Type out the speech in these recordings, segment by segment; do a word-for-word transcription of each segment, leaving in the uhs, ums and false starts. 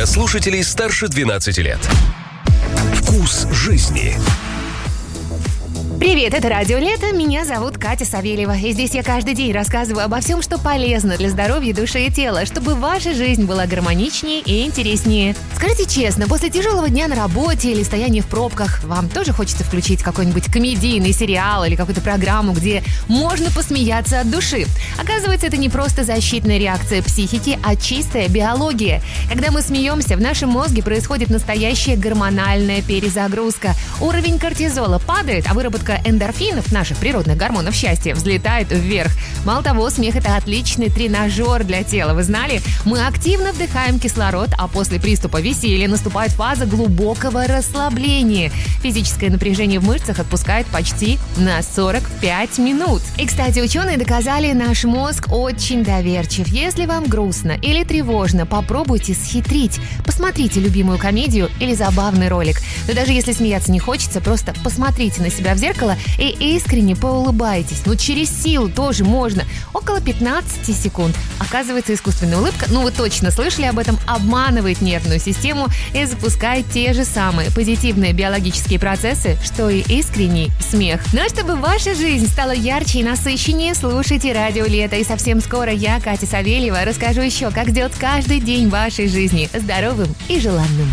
слушателей старше двенадцати лет. Вкус жизни. Привет, это Радио Лето, меня зовут Катя Савельева, и здесь я каждый день рассказываю обо всем, что полезно для здоровья души и тела, чтобы ваша жизнь была гармоничнее и интереснее. Скажите честно, после тяжелого дня на работе или стояния в пробках, вам тоже хочется включить какой-нибудь комедийный сериал или какую-то программу, где можно посмеяться от души? Оказывается, это не просто защитная реакция психики, а чистая биология. Когда мы смеемся, в нашем мозге происходит настоящая гормональная перезагрузка. Уровень кортизола падает, а выработка эндорфинов, наших природных гормонов счастья, взлетает вверх. Мало того, смех – это отличный тренажер для тела. Вы знали? Мы активно вдыхаем кислород, а после приступа веселья наступает фаза глубокого расслабления. Физическое напряжение в мышцах отпускает почти на сорок пять минут. И, кстати, ученые доказали, наш мозг очень доверчив. Если вам грустно или тревожно, попробуйте схитрить. Посмотрите любимую комедию или забавный ролик. Но даже если смеяться не хочется, просто посмотрите на себя в зеркало и искренне поулыбайтесь. Ну, через силу тоже можно. Около пятнадцать секунд. Оказывается, искусственная улыбка, ну вы точно слышали об этом, обманывает нервную систему и запускает те же самые позитивные биологические процессы, что и искренний смех. Ну а чтобы ваша жизнь стала ярче и насыщеннее, слушайте Радио Лето. И совсем скоро я, Катя Савельева, расскажу еще, как сделать каждый день вашей жизни здоровым и желанным.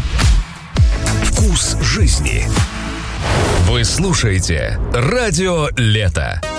Вкус жизни. Вы слушаете Радио Лето.